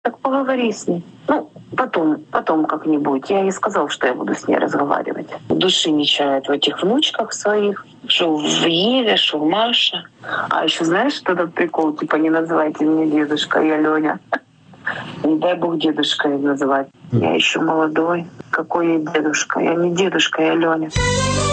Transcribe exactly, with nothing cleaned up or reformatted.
Так поговори с ней. Ну, потом, потом как-нибудь. Я ей сказал, что я буду с ней разговаривать. Души не чает в этих внучках своих, что в Еве, что в Маше. А еще знаешь, что этот прикол? Типа не называйте меня дедушка, я Лёня. Не дай бог дедушкой называть. Я еще молодой. Какой я дедушка? Я не дедушка, я Лёня.